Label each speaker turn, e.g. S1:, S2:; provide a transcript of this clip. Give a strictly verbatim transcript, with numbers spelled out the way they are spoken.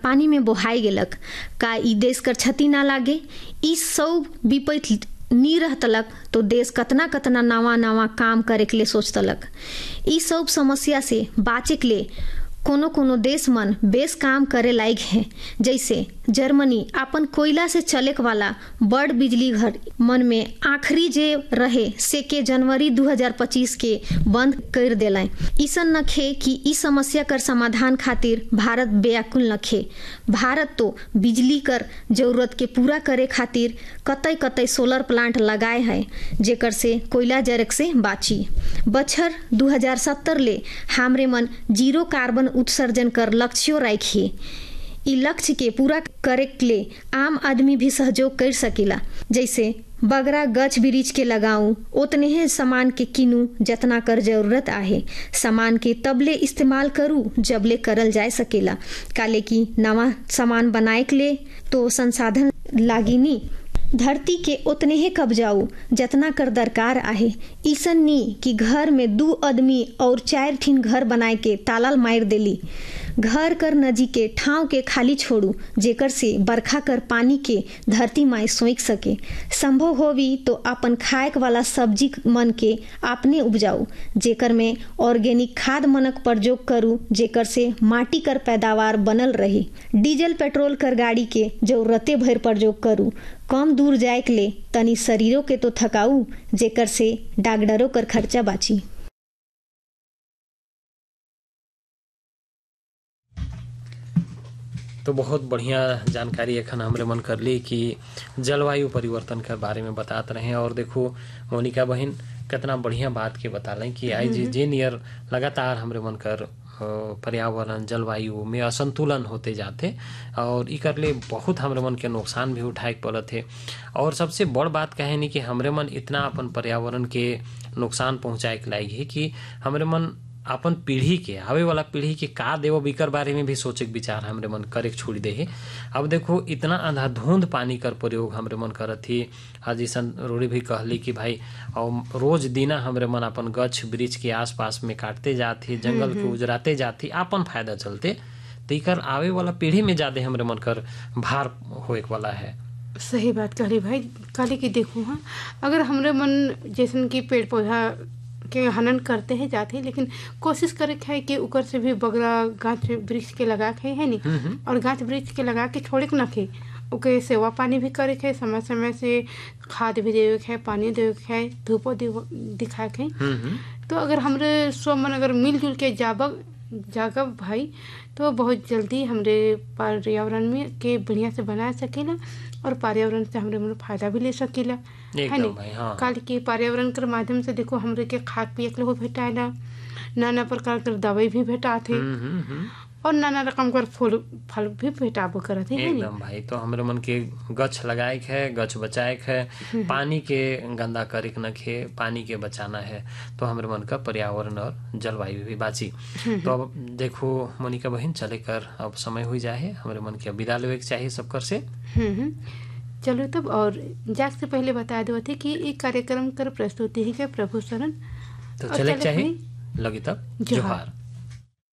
S1: पानी में बोहाई गेलक का ई देश कर क्षति ना लागे। ई सब विपत्ति नी रहतलक तो देश कतना कतना नवा नवा काम करे के लिए सोचतलक। ई सब समस्या से बाचे के लिए कोनो कोनो देश मन बेस काम करे लायक है। जैसे जर्मनी अपन कोयला से चले वाला बड़ बिजली घर मन में आखिरी जे रहे से के जनवरी दो हज़ार पच्चीस के बंद कर देला। इसन नखे कि ई समस्या कर समाधान खातिर भारत व्याकुल नखे। भारत तो बिजली कर जरूरत के पूरा करे खातिर कतई कतई सोलर प्लांट लगाए है जेकर से कोयला जरक से बाची। बछर दो हज़ार सत्तर ले हमरे मन जीरो कार्बन उत्सर्जन कर लक्ष्य रखे। ई लक्ष्य के पूरा करे के लिए आम आदमी भी सहयोग कर सकेला। जैसे बगरा गछ बिरिछ के लगाऊं उतने ही सामान के किनू जतना कर जरूरत आहे। सामान के तबले इस्तेमाल करूं जबले करल जाए सकेला। काले की नवा सामान बनाए के लिए तो संसाधन लागिनी। धरती के उतने ही कब्जाऊ जतना कर दरकार आहे। ईसन नी कि घर में दू आदमी और चार ठीन घर बनाए के तालाल मार देली। घर कर नजीक के ठाव के खाली छोड़ू जेकर से बरखा कर पानी के धरती माई सोख सके। संभव होवी तो अपन खाए वाला सब्जी मन के आपने उपजाऊ जेकर में ऑर्गेनिक खाद मनक प्रयोग करू जेकर से माटी कर पैदावार बनल रही। डीजल पेट्रोल कर गाड़ी के जरूरते भर प्रयोग करू। कम दूर जाए के ले तनी शरीरों के तो थकाऊ जेकर से डॉक्टरों कर खर्चा बाची।
S2: तो बहुत बढ़िया जानकारी एखन हमरे मन कर ली कि जलवायु परिवर्तन के बारे में बताते रहे। और देखो मोनिका बहन कितना बढ़िया बात के बता लें कि आज जे नियर लगातार हमरे मन कर पर्यावरण जलवायु में असंतुलन होते जाते और इकर ले बहुत हमरे मन के नुकसान भी उठाए के पड़त है। और सबसे बड़ बात कहे नहीं कि हमरे मन इतना अपन पर्यावरण के नुकसान पहुंचाए के लायक है कि हमरे मन अपन पीढ़ी के आवे वाला पीढ़ी के का देव बिकर बारे में भी सोचे के विचार हमरे मन करे छोड़ दे है। अब देखो इतना अंधाधुंध पानी कर प्रयोग हमरे मन करत ही। आज ईसन रोड़ी भी कहली कि भाई और रोज दिना हमरे मन अपन गछ वृक्ष के आसपास में काटते जाती, जंगल के उजराते जाती अपन फायदा चलते। तो इकर आवे वाला पीढ़ी में ज्यादा हमरे मन कर भार होए वाला है।
S3: सही बात कहली भाई। कहली कि देखो हाँ अगर हमरे मन जैसन की पेड़ पौधा के हनन करते हैं जाते हैं लेकिन कोशिश करे है कि ऊपर से भी बगरा गाछ वृक्ष के लगा के है नहीं और गाछ वृक्ष के लगा के छोड़े के न खे ओके सेवा पानी भी करे है समय समय से खाद भी देवे है पानी देवे है धूपो दिखा के। तो अगर हमरे सब मन अगर मिलजुल के जाबक जागब भाई तो बहुत जल्दी हमरे पर्यावरण में के बढ़िया से बना सकेला और पर्यावरण से हमरे मन फायदा भी ले सकेला है नहीं। हाँ। काल के पर्यावरण के माध्यम से देखो हमरे के खाद पिए के भेटाएला नाना प्रकार के दवाई भी भेटाथे और नाना रकम कर फूल फल भी भेटाबो करत है
S2: एकदम भाई। तो हमरे मन के गछ लगाए है गछ बचाए है पानी के गंदा करे न खे पानी के बचाना है तो हमरे मन का पर्यावरण और जलवायु भी बाची। तो अब देखो मोनिका बहन चले कर अब समय हो जाए हमरे मन के विदा लेवे के चाहिए सबकर से।
S3: चलो तब और जाग से पहले बता दो थे कि एक कार्यक्रम कर प्रस्तुति है प्रभु शरण
S2: तो चले चाहिए लगी तब जोहार।